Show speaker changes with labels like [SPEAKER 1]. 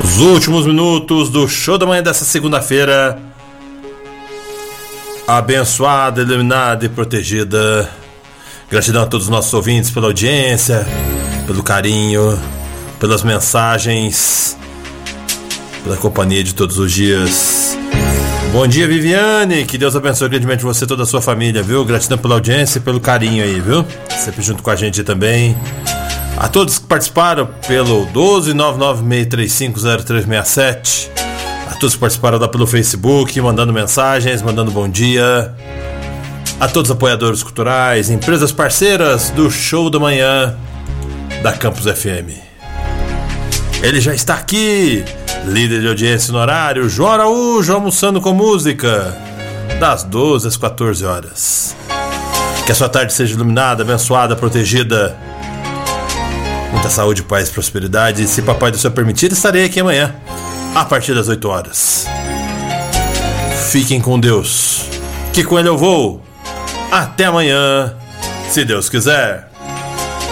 [SPEAKER 1] Os últimos minutos do show da manhã dessa segunda-feira. Abençoada, iluminada e protegida. Gratidão a todos os nossos ouvintes pela audiência, pelo carinho, pelas mensagens, pela companhia de todos os dias. Bom dia, Viviane, que Deus abençoe grandemente você e toda a sua família, viu? Gratidão pela audiência e pelo carinho aí, viu? Sempre junto com a gente também. A todos que participaram pelo 12996350367. A todos que participaram lá pelo Facebook, mandando mensagens, mandando bom dia. A todos os apoiadores culturais, empresas parceiras do Show da Manhã da Campus FM. Ele já está aqui, líder de audiência no horário, João Araújo, almoçando com música, das 12 às 14 horas. Que a sua tarde seja iluminada, abençoada, protegida. Muita saúde, paz e prosperidade. E se papai do céu permitir, estarei aqui amanhã, a partir das 8 horas. Fiquem com Deus, que com ele eu vou. Até amanhã, se Deus quiser.